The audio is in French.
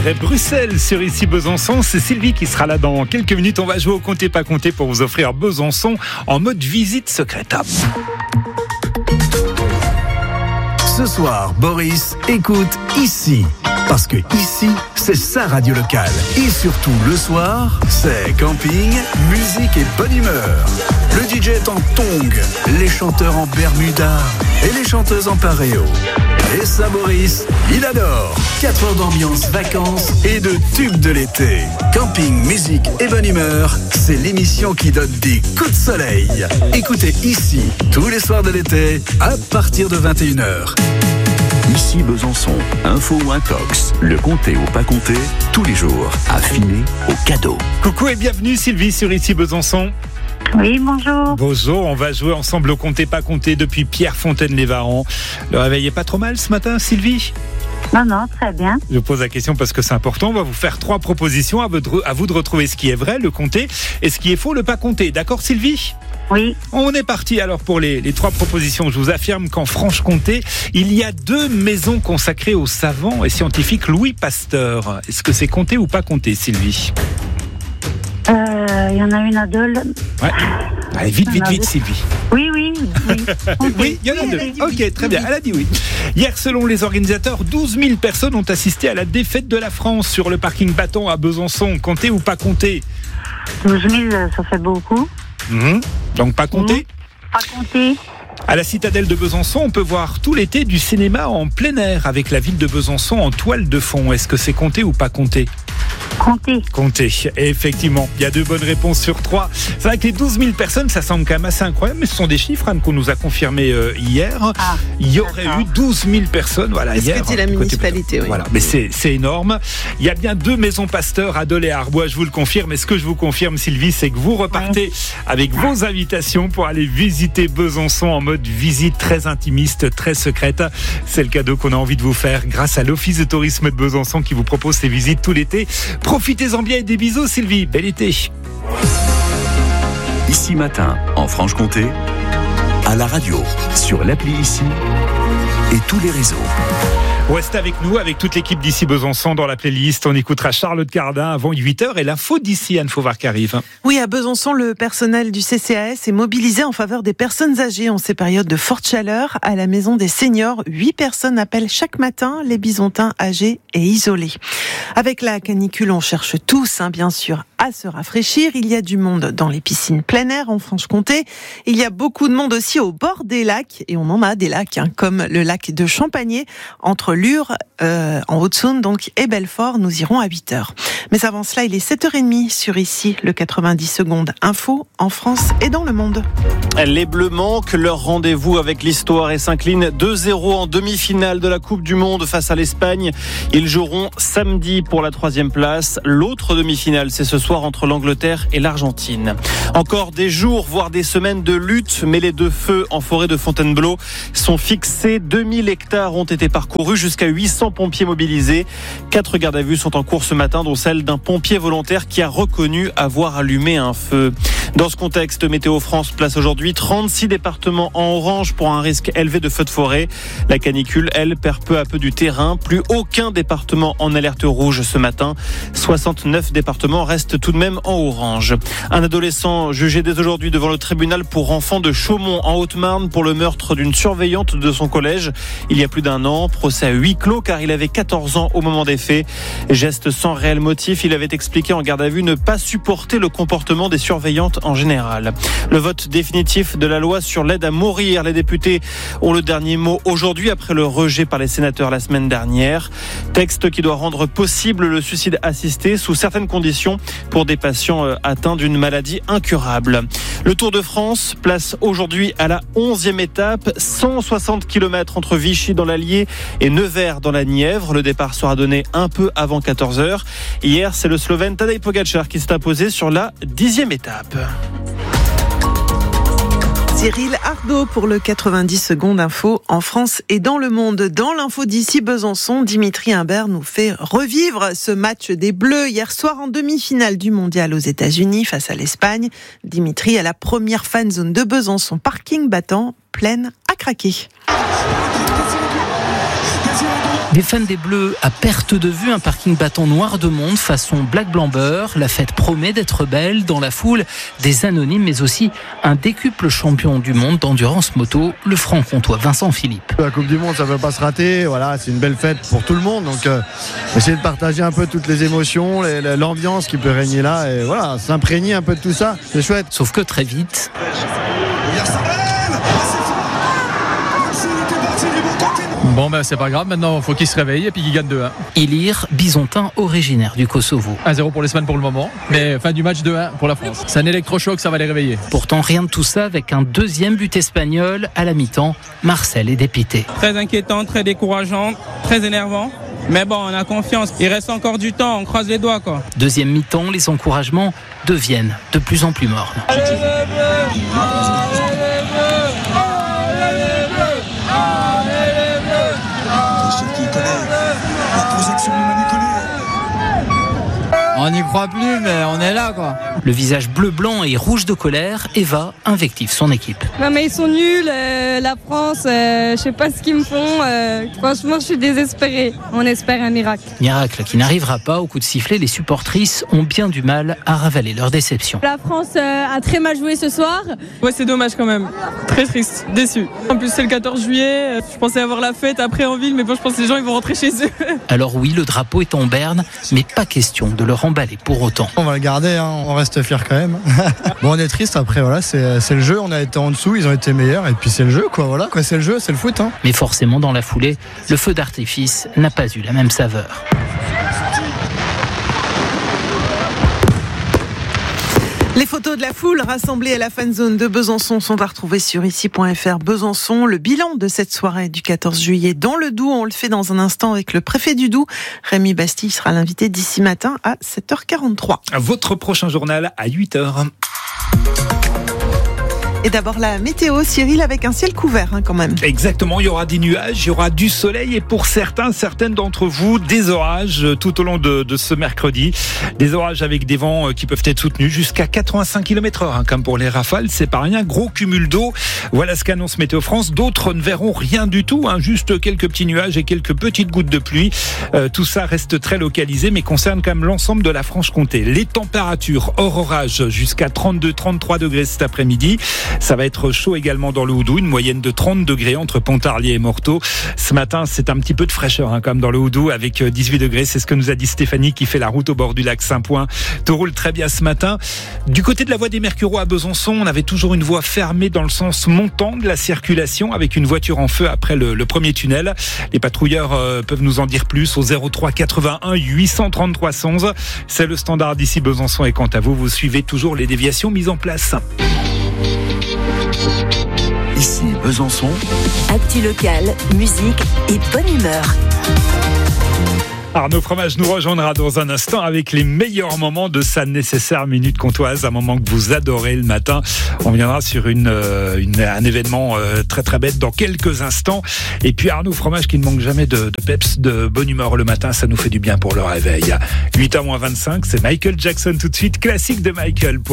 Bruxelles sur ici Besançon. C'est Sylvie qui sera là dans quelques minutes. On va jouer au compté pas compté pour vous offrir Besançon en mode visite secrète. Ce soir, Boris écoute ici. Parce que ici, c'est sa radio locale. Et surtout, le soir, c'est camping, musique et bonne humeur. Le DJ est en tongs, les chanteurs en bermuda et les chanteuses en paréo. Et ça, Boris, il adore. 4 heures d'ambiance, vacances et de tubes de l'été. Camping, musique et bonne humeur, c'est l'émission qui donne des coups de soleil. Écoutez ici, tous les soirs de l'été, à partir de 21h. Ici Besançon, info ou intox, le compté ou pas compté, tous les jours, affiné au cadeau. Coucou et bienvenue Sylvie sur ici Besançon. Oui, bonjour. Bonjour, on va jouer ensemble au compté pas compté depuis Pierrefontaine-les-Varans. Le réveil est pas trop mal ce matin, Sylvie ? Non, très bien. Je vous pose la question parce que c'est important. On va vous faire 3 propositions. À vous de retrouver ce qui est vrai, le compté, et ce qui est faux, le pas compté. D'accord, Sylvie ? Oui. On est parti alors pour les 3 propositions. Je vous affirme qu'en Franche-Comté, il y a 2 maisons consacrées au savant et scientifique Louis Pasteur. Est-ce que c'est compté ou pas compté, Sylvie ? Il y en a une à Dole. Ouais. Allez, vite, Sylvie. Oui. Oui, il y en a 2. Ok, très bien. Elle a dit oui. Hier, selon les organisateurs, 12 000 personnes ont assisté à la défaite de la France sur le parking Bâton à Besançon. Compté ou pas compté ? 12 000, ça fait beaucoup. Donc pas compté ? Pas compté. À la citadelle de Besançon, on peut voir tout l'été du cinéma en plein air avec la ville de Besançon en toile de fond. Est-ce que c'est compté ou pas compté ? Compté. Et effectivement, il y a 2 bonnes réponses sur 3. C'est vrai que les 12 000 personnes, ça semble quand même assez incroyable, mais ce sont des chiffres qu'on nous a confirmés hier. Il y aurait eu 12 000 personnes hier. C'est ce que dit la municipalité, oui. Voilà, mais c'est énorme. Il y a bien 2 maisons Pasteur à Dole et à Arbois, je vous le confirme. Et ce que je vous confirme, Sylvie, c'est que vous repartez avec vos invitations pour aller visiter Besançon en mode visite très intimiste, très secrète. C'est le cadeau qu'on a envie de vous faire grâce à l'Office de tourisme de Besançon qui vous propose ces visites tout l'été. Profitez-en bien et des bisous, Sylvie. Bel été. Ici matin, en Franche-Comté, à la radio, sur l'appli Ici et tous les réseaux. Restez avec nous, avec toute l'équipe d'ici Besançon dans la playlist. On écoutera Charlotte Cardin avant 8h et l'info d'ici, Anne Fauvard qui arrive. Oui, à Besançon, le personnel du CCAS est mobilisé en faveur des personnes âgées en ces périodes de forte chaleur. À la maison des seniors, 8 personnes appellent chaque matin les bisontins âgés et isolés. Avec la canicule, on cherche tous, bien sûr, à se rafraîchir. Il y a du monde dans les piscines plein air en Franche-Comté. Il y a beaucoup de monde aussi au bord des lacs. Et on en a des lacs, comme le lac de Champagné, entre Lure, en Haute-Saône, et Belfort. Nous irons à 8h. Mais avant cela, il est 7h30 sur ici, le 90 secondes info en France et dans le monde. Les Bleus manquent leur rendez-vous avec l'histoire et s'inclinent 2-0 en demi-finale de la Coupe du Monde face à l'Espagne. Ils joueront samedi pour la 3e place. L'autre demi-finale, c'est ce soir entre l'Angleterre et l'Argentine. Encore des jours, voire des semaines de lutte, mêlées de feux en forêt de Fontainebleau sont fixés. 2000 hectares ont été parcourus, jusqu'à 800 pompiers mobilisés. 4 gardes à vue sont en cours ce matin, dont celle d'un pompier volontaire qui a reconnu avoir allumé un feu. Dans ce contexte, Météo France place aujourd'hui 36 départements en orange pour un risque élevé de feux de forêt. La canicule, elle, perd peu à peu du terrain. Plus aucun département en alerte rouge ce matin. 69 départements restent tout de même en orange. Un adolescent jugé dès aujourd'hui devant le tribunal pour enfants de Chaumont en Haute-Marne pour le meurtre d'une surveillante de son collège il y a plus d'1 an. Procès à huis clos car il avait 14 ans au moment des faits. Geste sans réel motif, il avait expliqué en garde à vue ne pas supporter le comportement des surveillantes en général. Le vote définitif de la loi sur l'aide à mourir. Les députés ont le dernier mot aujourd'hui après le rejet par les sénateurs la semaine dernière. Texte qui doit rendre possible le suicide assisté sous certaines conditions pour des patients atteints d'une maladie incurable. Le Tour de France place aujourd'hui à la 11e étape, 160 km entre Vichy dans l'Allier et Nevers dans la Nièvre. Le départ sera donné un peu avant 14h. Hier, c'est le Slovène Tadej Pogačar qui s'est imposé sur la 10e étape. Cyril Ardo pour le 90 secondes info en France et dans le monde. Dans l'info d'ici Besançon, Dimitri Imbert nous fait revivre ce match des Bleus hier soir en demi-finale du mondial aux États-Unis face à l'Espagne. Dimitri à la première fan zone de Besançon, parking Bâton, pleine à craquer. Des fans des Bleus à perte de vue, un parking battant noir de monde façon Black Blamber. La fête promet d'être belle. Dans la foule, des anonymes, mais aussi un décuple champion du monde d'endurance moto, le franc-comtois Vincent Philippe. La Coupe du Monde, ça ne peut pas se rater. Voilà, c'est une belle fête pour tout le monde. Donc, essayer de partager un peu toutes les émotions, l'ambiance qui peut régner là. Et voilà, s'imprégner un peu de tout ça, c'est chouette. Sauf que très vite... Bon c'est pas grave, maintenant il faut qu'il se réveille et puis qu'il gagne 2-1. Ilir, bisontin originaire du Kosovo. 1-0 pour l'Espagne pour le moment, mais fin du match 2-1 pour la France. C'est un électrochoc, ça va les réveiller. Pourtant rien de tout ça avec un deuxième but espagnol à la mi-temps. Marcel est dépité. Très inquiétant, très décourageant, très énervant. Mais bon, on a confiance. Il reste encore du temps, on croise les doigts quoi. Deuxième mi-temps, les encouragements deviennent de plus en plus mornes. On n'y croit plus, mais on est là, quoi. Le visage bleu, blanc et rouge de colère, Eva invective son équipe. Non mais ils sont nuls, la France, je sais pas ce qu'ils me font. Franchement, je suis désespérée. On espère un miracle. Miracle qui n'arrivera pas. Au coup de sifflet, les supportrices ont bien du mal à ravaler leur déception. La France a très mal joué ce soir. Ouais, c'est dommage quand même. Très triste, déçu. En plus, c'est le 14 juillet. Je pensais avoir la fête après en ville, mais bon, je pense que les gens ils vont rentrer chez eux. Alors oui, le drapeau est en berne, mais pas question de le remballer pour autant. On va le garder, hein. On reste fiers quand même. Bon, on est triste après, voilà, c'est le jeu. On a été en dessous, ils ont été meilleurs, et puis c'est le jeu, quoi. Voilà, quoi, c'est le jeu, c'est le foot. Hein. Mais forcément, dans la foulée, le feu d'artifice n'a pas eu la même saveur. Les photos de la foule rassemblée à la fan zone de Besançon sont à retrouver sur ici.fr. Besançon, le bilan de cette soirée du 14 juillet dans le Doubs. On le fait dans un instant avec le préfet du Doubs. Rémi Bastille sera l'invité d'ici matin à 7h43. Votre prochain journal à 8h. Et d'abord la météo, Cyril, avec un ciel couvert quand même. Exactement, il y aura des nuages, il y aura du soleil et pour certaines d'entre vous, des orages tout au long de ce mercredi. Des orages avec des vents qui peuvent être soutenus jusqu'à 85 km/h, comme pour les rafales, c'est pas rien. Gros cumul d'eau, voilà ce qu'annonce Météo France. D'autres ne verront rien du tout, juste quelques petits nuages et quelques petites gouttes de pluie. Tout ça reste très localisé, mais concerne quand même l'ensemble de la Franche-Comté. Les températures hors orage jusqu'à 32-33 degrés cet après-midi. Ça va être chaud également dans le Houdou, une moyenne de 30 degrés entre Pontarlier et Morteau. Ce matin, c'est un petit peu de fraîcheur quand même dans le Houdou avec 18 degrés. C'est ce que nous a dit Stéphanie qui fait la route au bord du lac Saint-Point. Tout roule très bien ce matin. Du côté de la voie des Mercureaux à Besançon, on avait toujours une voie fermée dans le sens montant de la circulation avec une voiture en feu après le premier tunnel. Les patrouilleurs peuvent nous en dire plus au 03 81 833 11. C'est le standard d'ici Besançon et quant à vous, vous suivez toujours les déviations mises en place. Ici Besançon. Actu local, musique et bonne humeur. Arnaud Fromage nous rejoindra dans un instant avec les meilleurs moments de sa nécessaire minute comtoise, un moment que vous adorez le matin. On viendra sur un événement très très bête dans quelques instants. Et puis Arnaud Fromage qui ne manque jamais de peps, de bonne humeur le matin, ça nous fait du bien pour le réveil. 8h-25, c'est Michael Jackson tout de suite, classique de Michael.